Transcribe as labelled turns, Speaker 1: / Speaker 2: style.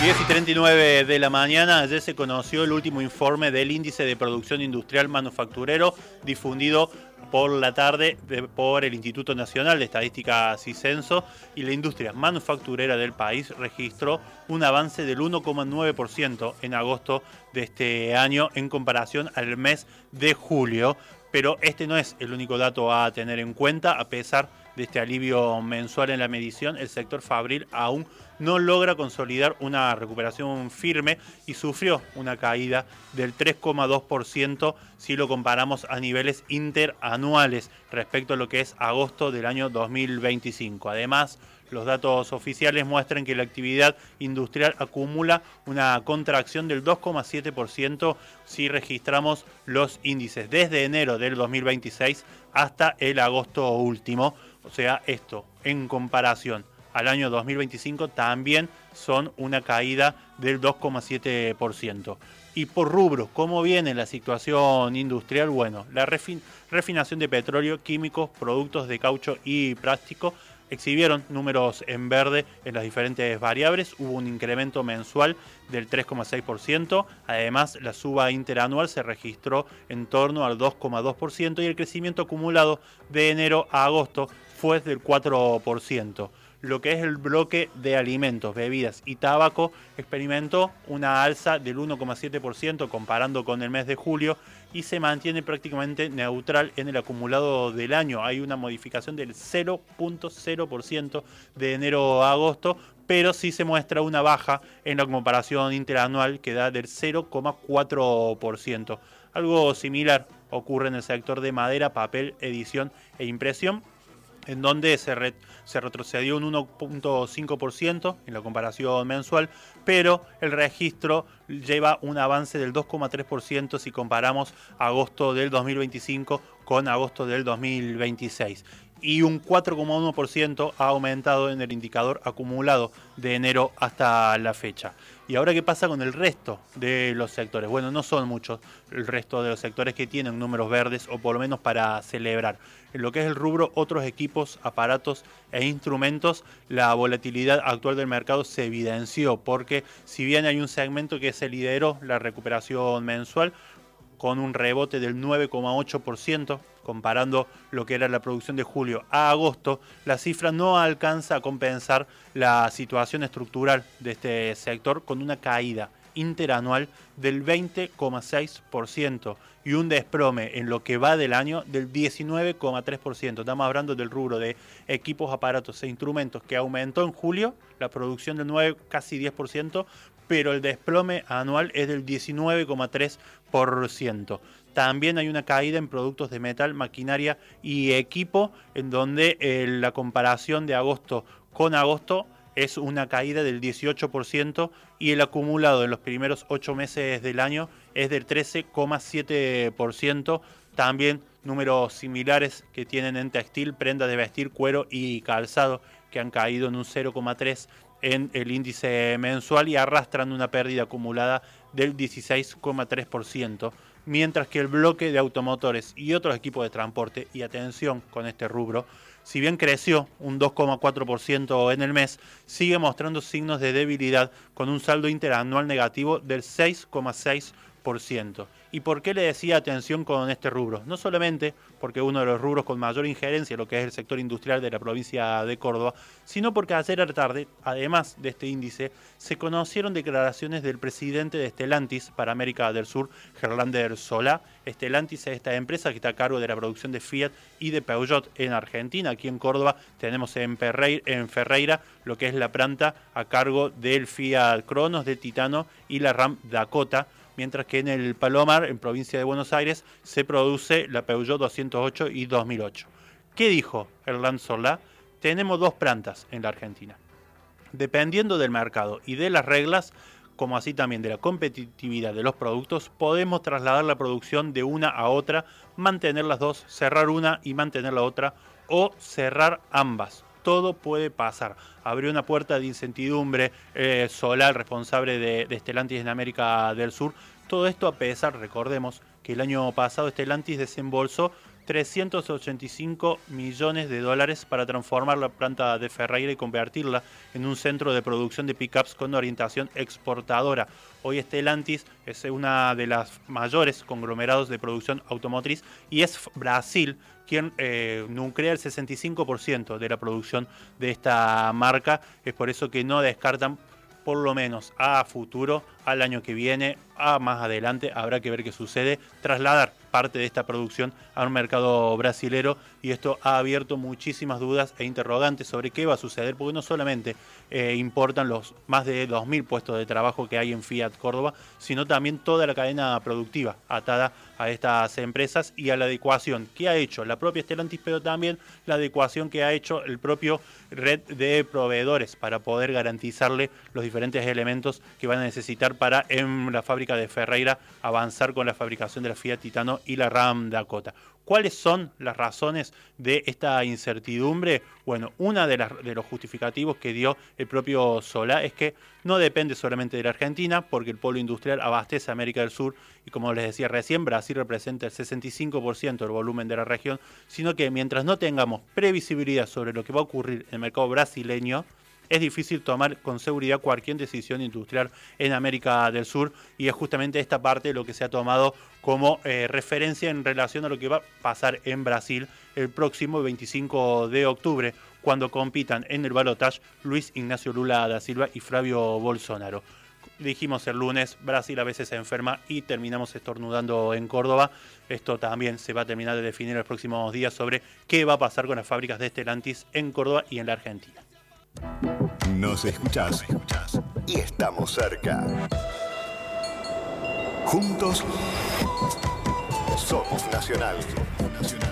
Speaker 1: 10:39 de la mañana, ayer se conoció el último informe del Índice de Producción Industrial Manufacturero difundido por la tarde por el Instituto Nacional de Estadísticas y Censo, y la industria manufacturera del país registró un avance del 1,9% en agosto de este año en comparación al mes de julio. Pero este no es el único dato a tener en cuenta. A pesar de este alivio mensual en la medición, el sector fabril aún no logra consolidar una recuperación firme y sufrió una caída del 3,2% si lo comparamos a niveles interanuales respecto a lo que es agosto del año 2025. Además, los datos oficiales muestran que la actividad industrial acumula una contracción del 2,7% si registramos los índices desde enero del 2026 hasta el agosto último. O sea, esto en comparación al año 2025 también son una caída del 2,7%. Y por rubro, ¿cómo viene la situación industrial? Bueno, la refinación de petróleo, químicos, productos de caucho y plástico exhibieron números en verde en las diferentes variables. Hubo un incremento mensual del 3,6%. Además, la suba interanual se registró en torno al 2,2% y el crecimiento acumulado de enero a agosto fue del 4%. Lo que es el bloque de alimentos, bebidas y tabaco experimentó una alza del 1,7% comparando con el mes de julio y se mantiene prácticamente neutral en el acumulado del año. Hay una modificación del 0,0% de enero a agosto, pero sí se muestra una baja en la comparación interanual que da del 0,4%. Algo similar ocurre en el sector de madera, papel, edición e impresión, en donde se retrocedió un 1,5% en la comparación mensual, pero el registro lleva un avance del 2,3% si comparamos agosto del 2025 con agosto del 2026. Y un 4,1% ha aumentado en el indicador acumulado de enero hasta la fecha. ¿Y ahora qué pasa con el resto de los sectores? Bueno, no son muchos el resto de los sectores que tienen números verdes, o por lo menos para celebrar. En lo que es el rubro otros equipos, aparatos e instrumentos, la volatilidad actual del mercado se evidenció, porque si bien hay un segmento que se lideró la recuperación mensual, con un rebote del 9,8%, comparando lo que era la producción de julio a agosto, la cifra no alcanza a compensar la situación estructural de este sector con una caída interanual del 20,6% y un desplome en lo que va del año del 19,3%. Estamos hablando del rubro de equipos, aparatos e instrumentos que aumentó en julio la producción del 9, casi 10%, pero el desplome anual es del 19,3%. También hay una caída en productos de metal, maquinaria y equipo, en donde la comparación de agosto con agosto es una caída del 18% y el acumulado en los primeros 8 meses del año es del 13,7%. También números similares que tienen en textil, prendas de vestir, cuero y calzado, que han caído en un 0,3% en el índice mensual y arrastran una pérdida acumulada del 16,3%, mientras que el bloque de automotores y otros equipos de transporte, y atención con este rubro, si bien creció un 2,4% en el mes, sigue mostrando signos de debilidad con un saldo interanual negativo del 6,6%. ¿Y por qué le decía atención con este rubro? No solamente porque es uno de los rubros con mayor injerencia en lo que es el sector industrial de la provincia de Córdoba, sino porque ayer a la tarde, además de este índice, se conocieron declaraciones del presidente de Stellantis para América del Sur, Gerlander Solá. Stellantis es esta empresa que está a cargo de la producción de Fiat y de Peugeot en Argentina. Aquí en Córdoba tenemos en Ferreira lo que es la planta a cargo del Fiat Cronos, de Titano y la Ram Dakota, mientras que en el Palomar, en provincia de Buenos Aires, se produce la Peugeot 208 y 2008. ¿Qué dijo Gerlander Solá? Tenemos dos plantas en la Argentina. Dependiendo del mercado y de las reglas, como así también de la competitividad de los productos, podemos trasladar la producción de una a otra, mantener las dos, cerrar una y mantener la otra, o cerrar ambas. Todo puede pasar. Abrió una puerta de incertidumbre Solá, el responsable de Stellantis en América del Sur. Todo esto a pesar, recordemos, que el año pasado Stellantis desembolsó $385 millones para transformar la planta de Ferreira y convertirla en un centro de producción de pickups con orientación exportadora. Hoy Stellantis es una de las mayores conglomerados de producción automotriz y es Brasil quien nuclea el 65% de la producción de esta marca. Es por eso que no descartan, por lo menos a futuro, al año que viene, a más adelante, habrá que ver qué sucede, trasladar parte de esta producción a un mercado brasilero, y esto ha abierto muchísimas dudas e interrogantes sobre qué va a suceder, porque no solamente importan los más de 2.000 puestos de trabajo que hay en Fiat Córdoba, sino también toda la cadena productiva atada a estas empresas y a la adecuación que ha hecho la propia Stellantis, pero también la adecuación que ha hecho el propio red de proveedores para poder garantizarle los diferentes elementos que van a necesitar para en la fábrica de Ferreira avanzar con la fabricación de la Fiat Titano y la Ram Dakota. ¿Cuáles son las razones de esta incertidumbre? Bueno, una de los justificativos que dio el propio Solá es que no depende solamente de la Argentina, porque el polo industrial abastece a América del Sur y, como les decía recién, Brasil representa el 65% del volumen de la región, sino que mientras no tengamos previsibilidad sobre lo que va a ocurrir en el mercado brasileño, es difícil tomar con seguridad cualquier decisión industrial en América del Sur, y es justamente esta parte lo que se ha tomado como referencia en relación a lo que va a pasar en Brasil el próximo 25 de octubre, cuando compitan en el balotaje Luis Ignacio Lula da Silva y Flavio Bolsonaro. Dijimos el lunes, Brasil a veces se enferma y terminamos estornudando en Córdoba. Esto también se va a terminar de definir en los próximos días sobre qué va a pasar con las fábricas de Stellantis en Córdoba y en la Argentina.
Speaker 2: Nos escuchás y estamos cerca. Juntos somos Nacional.